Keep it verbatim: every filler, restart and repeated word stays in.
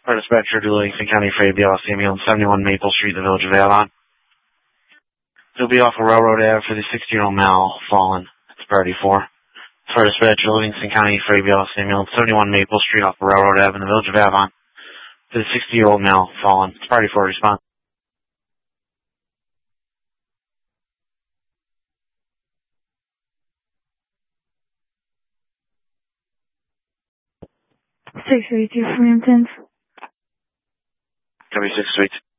For dispatcher to Livingston County Freight, be off ambulance seventy-one Maple Street, the Village of Avon. It'll be off of Railroad Ave for the sixty-year-old male fallen. It's priority four. For dispatcher Livingston County Freight, be off ambulance seventy-one Maple Street off of Railroad Ave in the Village of Avon. For the sixty-year-old male fallen. It's priority four response. six eighty-two Framptons. Copy six sweet.